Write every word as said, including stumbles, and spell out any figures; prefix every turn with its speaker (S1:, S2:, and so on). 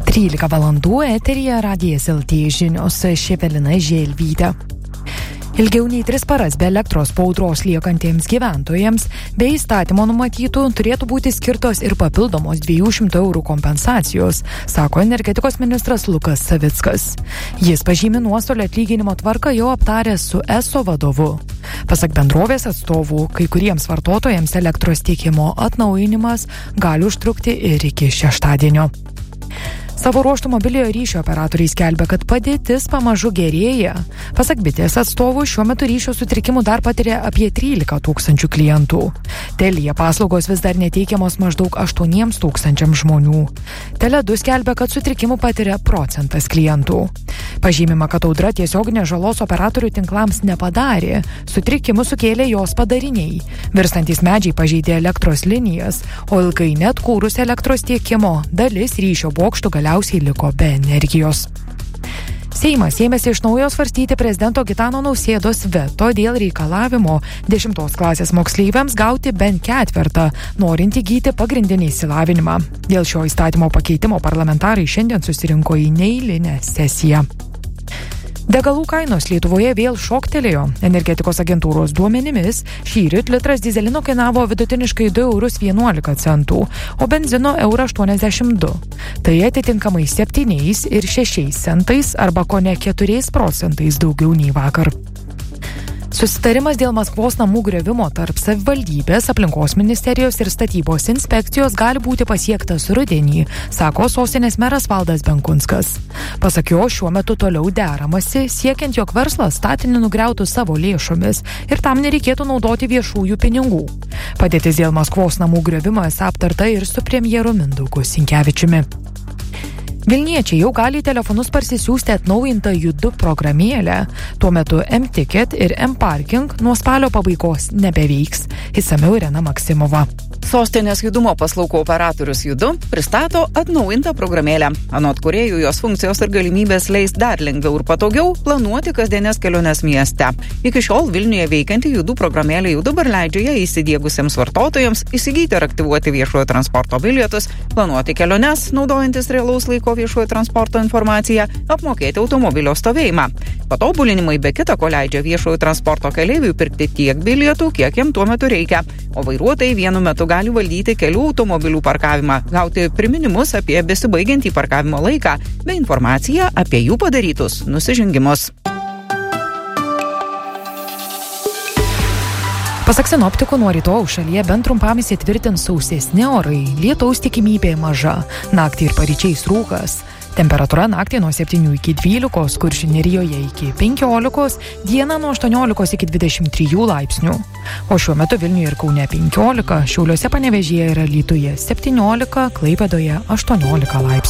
S1: trylika valandų eteryje Radijas L T žinios, Ševelina Želvytė. Ilgiau nei tris paras be elektros po audros liekantiems gyventojams bei įstatymo numatytų turėtų būti skirtos ir papildomos dviejų šimtų eurų kompensacijos, sako energetikos ministras Lukas Savickas. Jis pažymi nuostolio atlyginimo tvarką jau aptaręs su E S O vadovu. Pasak bendrovės atstovų, kai kuriems vartotojams elektros tiekimo atnaujinimas gali užtrukti ir iki šeštadienio. Savo ruožtų mobiliojo ryšio operatoriai skelbia, kad padėtis pamažu gerėja. Pasak bitės atstovų, šiuo metu ryšio sutrikimų dar patiria apie trylika tūkstančių klientų. Telia paslaugos vis dar neteikiamos maždaug aštuoniems tūkstančiams žmonių. Tele du skelbia, kad sutrikimų patiria procentas klientų. Pažymima, kad audra tiesioginės žalos operatorių tinklams nepadarė. Sutrikimų sukėlė jos padariniai. Virstantys medžiai pažeidė elektros linijas, o ilgai net kūrus elektros tiekimo dalis ryšio bokštų galiausiai liko be energijos. Seimas ėmėsi iš naujo svarstyti prezidento Gitano Nausėdos veto dėl reikalavimo dešimtos klasės moksleiviams gauti bent ketvertą, norint įgyti pagrindinį išsilavinimą. Dėl šio įstatymo pakeitimo parlamentarai šiandien susirinko į neeilinę sesiją. Degalų kainos Lietuvoje vėl šoktelėjo. Energetikos agentūros duomenimis šįryt litras dyzelino kainavo vidutiniškai du eurus vienuolika centų, o benzino eurą aštuoniasdešimt du. Tai atitinkamai septyniais ir šešiais centais arba kone keturiais procentais daugiau nei vakar. Susitarimas dėl Maskvos namų griovimo tarp savivaldybės, aplinkos ministerijos ir statybos inspekcijos gali būti pasiektas rudenį, sako sostinės meras Valdas Benkunskas. Pasak jo, šiuo metu toliau deramasi, siekiant, jog verslas statinį nugriautų savo lėšomis ir tam nereikėtų naudoti viešųjų pinigų. Padėtis dėl Maskvos namų griovimo esą aptarta ir su premjeru Mindaugu Sinkevičiumi. Vilniečiai jau gali į telefonus parsisiųsti atnaujintą Judu programėlę. Tuo metu M-Ticket ir M-Parking nuo spalio pabaigos nebeveiks. Išsamiau Irena Maksimova.
S2: Sostinės judumo paslaugų operatorius Judu pristato atnaujintą programėlę. Anot kūrėjų, jos funkcijos ir galimybės leis dar lengviau ir patogiau planuoti kasdienės keliones mieste. Iki šiol Vilniuje veikianti Judu programėlė jau dabar leidžia ją įsidiegusiems vartotojams įsigyti ir aktyvuoti viešojo transporto bilietus, planuoti keliones, naudojantis realaus laiko viešojo transporto informaciją, apmokėti automobilio stovėjimą. Patobulinimai be kita ko leidžia viešojo transporto keleiviui pirkti tiek bilietų, kiek jam tuo metu reikia, o vairuotojai vienu metu gali valdyti kelių automobilių parkavimą, gauti priminimus apie besibaigiantį parkavimo laiką bei informaciją apie jų padarytus nusižengimus.
S1: Pasak sinoptikų, nuo rytojaus šalyje bent trumpam įsitvirtins sausesni orai, lietaus tikimybė maža, naktį ir paryčiais rūkas. Temperatūra naktį nuo septynių iki dvylikos, Kuršių nerijoje iki penkiolikos, dieną nuo aštuoniolikos iki dvidešimt trijų laipsnių. O šiuo metu Vilniuje ir Kaune penkiolika, Šiauliuose, Panevėžyje ir Alytuje septyniolika, Klaipėdoje aštuoniolika laipsnių.